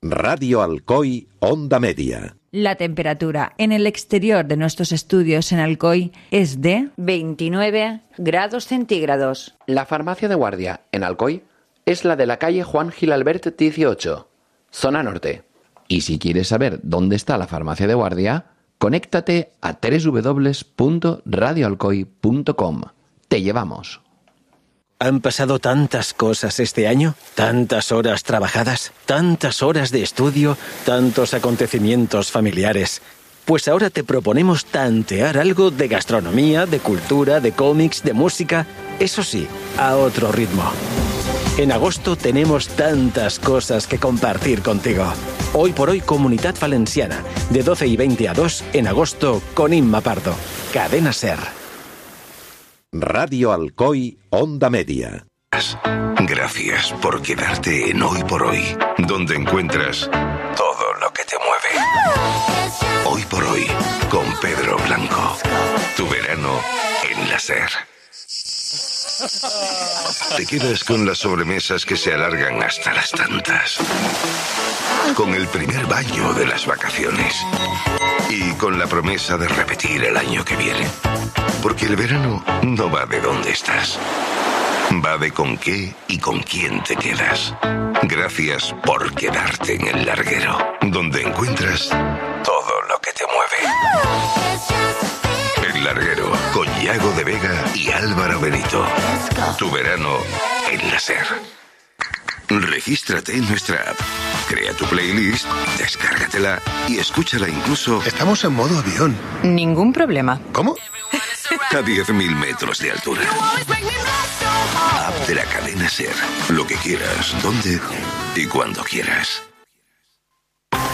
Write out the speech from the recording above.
Radio Alcoy, Onda Media. La temperatura en el exterior de nuestros estudios en Alcoy es de 29 grados centígrados. La farmacia de guardia en Alcoy es la de la calle Juan Gilalbert 18, zona norte. Y si quieres saber dónde está la farmacia de guardia, conéctate a www.radioalcoy.com. Te llevamos. Han pasado tantas cosas este año, tantas horas trabajadas, tantas horas de estudio, tantos acontecimientos familiares. Pues ahora te proponemos tantear algo de gastronomía, de cultura, de cómics, de música, eso sí, a otro ritmo. En agosto tenemos tantas cosas que compartir contigo. Hoy por hoy, Comunitat Valenciana, de 12 y 20 a 2 en agosto con Imma Pardo. Cadena SER. Radio Alcoy, Onda Media. Gracias por quedarte en Hoy por Hoy, donde encuentras todo lo que te mueve. Hoy por Hoy, con Pedro Blanco. Tu verano en la SER. Te quedas con las sobremesas que se alargan hasta las tantas. Con el primer baño de las vacaciones. Y con la promesa de repetir el año que viene. Porque el verano no va de dónde estás. Va de con qué y con quién te quedas. Gracias por quedarte en el larguero, donde encuentras todo lo que te mueve. El larguero, con Yago de Vega y Álvaro Benito. Tu verano en la SER. Regístrate en nuestra app. Crea tu playlist, descárgatela y escúchala incluso... Estamos en modo avión. Ningún problema. ¿Cómo? A 10.000 metros de altura. App de la cadena SER. Lo que quieras, dónde y cuando quieras.